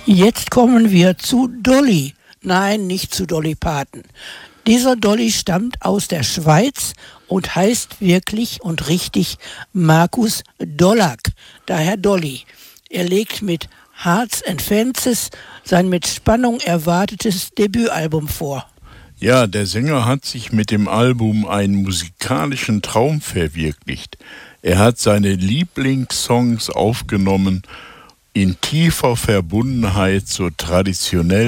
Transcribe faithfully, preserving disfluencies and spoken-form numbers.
Jetzt kommen wir zu Dolly. Nein, nicht zu Dolly Parton. Dieser Dolly stammt aus der Schweiz und heißt wirklich und richtig Markus Dollak, daher Dolly. Er legt mit Hearts and Fences sein mit Spannung erwartetes Debütalbum vor. Ja, der Sänger hat sich mit dem Album einen musikalischen Traum verwirklicht. Er hat seine Lieblingssongs aufgenommen in tiefer Verbundenheit zur traditionellen